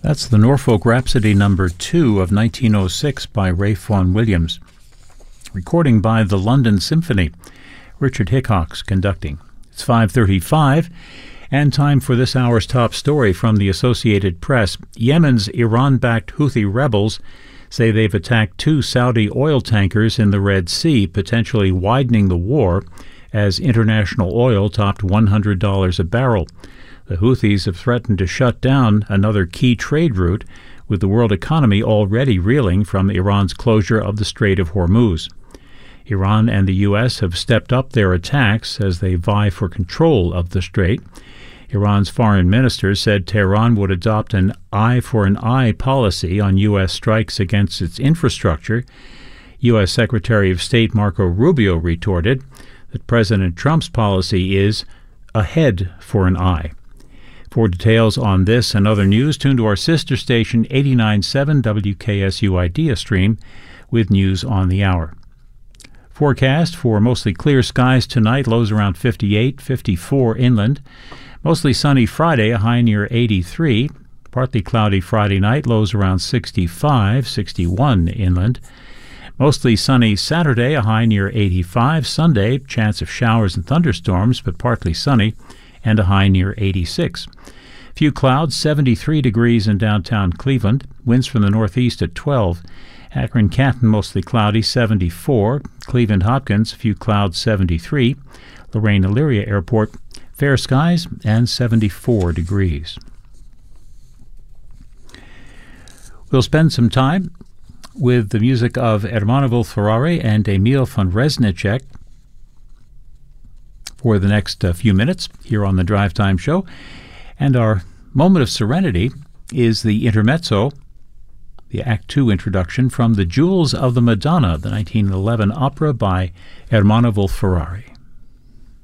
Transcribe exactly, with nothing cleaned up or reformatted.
That's the Norfolk Rhapsody number two of nineteen oh six by Ralph Vaughan Williams. Recording by the London Symphony. Richard Hickox conducting. It's five thirty-five, and time for this hour's top story from the Associated Press. Yemen's Iran-backed Houthi rebels say they've attacked two Saudi oil tankers in the Red Sea, potentially widening the war as international oil topped one hundred dollars a barrel. The Houthis have threatened to shut down another key trade route, with the world economy already reeling from Iran's closure of the Strait of Hormuz. Iran and the U S have stepped up their attacks as they vie for control of the strait. Iran's foreign minister said Tehran would adopt an eye for an eye policy on U S strikes against its infrastructure. U S Secretary of State Marco Rubio retorted that President Trump's policy is a head for an eye. For details on this and other news, tune to our sister station eighty-nine point seven W K S U Idea Stream with news on the hour. Forecast for mostly clear skies tonight, lows around fifty-eight, fifty-four inland. Mostly sunny Friday, a high near eighty-three. Partly cloudy Friday night, lows around sixty-five, sixty-one inland. Mostly sunny Saturday, a high near eighty-five. Sunday, chance of showers and thunderstorms, but partly sunny, and a high near eighty-six. Few clouds, seventy-three degrees in downtown Cleveland. Winds from the northeast at twelve. Akron-Canton, mostly cloudy, seventy-four. Cleveland-Hopkins, few clouds, seventy-three. Lorraine-Elyria Airport, fair skies and seventy-four degrees. We'll spend some time with the music of Ermanno Wolf-Ferrari and Emil von Reznicek for the next uh, few minutes here on the Drive Time Show. And our moment of serenity is the intermezzo, the Act Two introduction from The Jewels of the Madonna, the nineteen eleven opera by Ermanno Wolf-Ferrari.